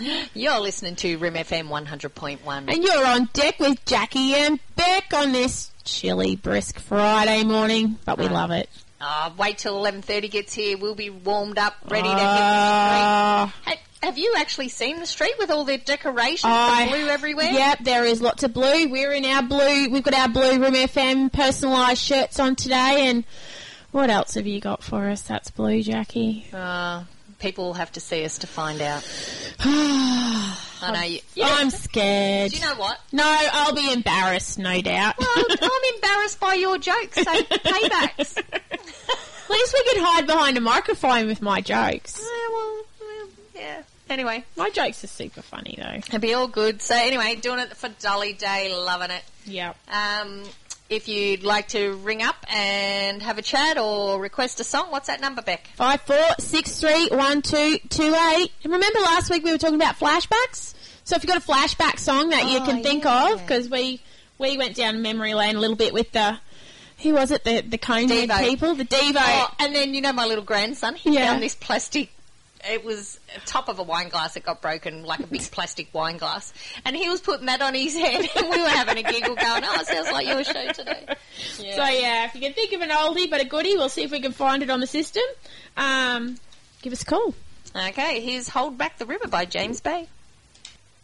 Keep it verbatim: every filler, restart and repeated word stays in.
You're listening to R I M F M one hundred point one. And you're on deck with Jackie and Beck on this chilly, brisk Friday morning, but we oh. love it. Oh, wait till eleven thirty gets here. We'll be warmed up, ready uh, to hit the street. Hey, have you actually seen the street with all the decorations, I, the blue everywhere? Yep, there is lots of blue. We're in our blue. We've got our blue R I M F M personalised shirts on today. And what else have you got for us that's blue, Jackie? Uh, people will have to see us to find out. I know you. Yeah. I'm scared. Do you know what? No, I'll be embarrassed, no doubt. Well, I'm embarrassed by your jokes, so paybacks. At least we could hide behind a microphone with my jokes. Yeah, well, well, yeah. Anyway. My jokes are super funny, though. It'll be all good. So, anyway, doing it for Dolly Day, loving it. Yeah. Um, if you'd like to ring up and have a chat or request a song, what's that number, Beck? Five four six three one two two eight. And remember last week we were talking about flashbacks? So if you've got a flashback song that you oh, can think yeah. of, because we, we went down memory lane a little bit with the... Who was it? The the Conehead people? The Devo. Oh, and then, you know, my little grandson, he yeah. found this plastic... It was top of a wine glass that got broken, like a big plastic wine glass. And he was putting that on his head, and we were having a giggle going, oh, it sounds like your show today. Yeah. So, yeah, if you can think of an oldie but a goodie, we'll see if we can find it on the system. Um, give us a call. Okay, here's Hold Back the River by James Bay.